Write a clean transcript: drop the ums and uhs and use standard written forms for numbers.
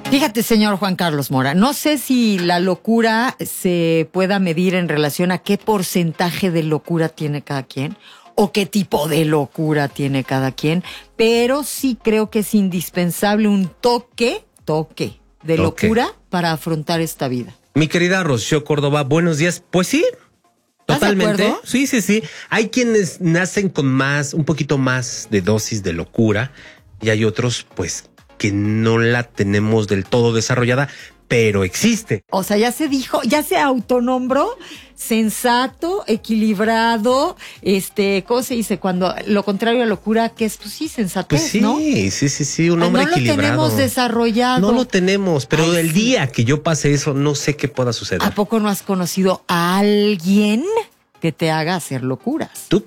Fíjate, señor Juan Carlos Mora, no sé si la locura se pueda medir en relación a qué porcentaje de locura tiene cada quien o qué tipo de locura tiene cada quien, pero sí creo que es indispensable un toque de locura para afrontar esta vida. Mi querida Rocío Córdoba, buenos días. Pues sí, totalmente. ¿Estás de acuerdo? Sí. Hay quienes nacen con un poquito más de dosis de locura y hay otros, pues, que no la tenemos del todo desarrollada, pero existe. O sea, ya se autonombró sensato, equilibrado, ¿cómo se dice? Cuando lo contrario a locura, que es, pues sí, sensatez, Pues sí, ¿no? sí, un hombre equilibrado. No lo tenemos desarrollado. No lo tenemos, pero Ay, el sí. día que yo pase eso, no sé qué pueda suceder. ¿A poco no has conocido a alguien que te haga hacer locuras? ¿Tú